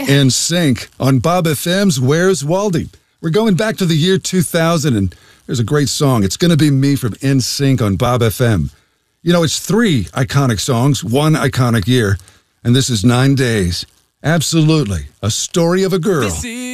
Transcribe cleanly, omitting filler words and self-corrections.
NSYNC on Bob FM's Where's Waldy? We're going back to the year 2000, and there's a great song. It's Gonna Be Me from NSYNC on Bob FM. You know, it's 3 iconic songs, 1 iconic year, and this is 9 Days. Absolutely. A story of a girl